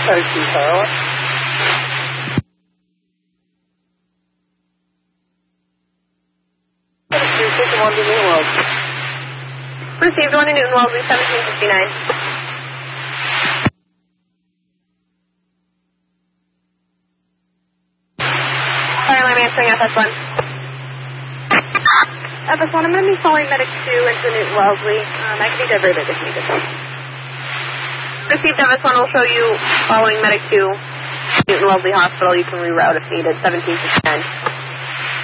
Medic 2, Charlotte. Medic 2, Station 1 to Newton Wellesley. Received 1 to Newton Wellesley, 1759. Fire alarm answering FS1. FS1, I'm going to be following Medic 2 into Newton Wellesley. I can be diverted if needed. Received FS1 will show you following Medic 2, Newton Wellesley Hospital. You can reroute if needed, 17 to 10.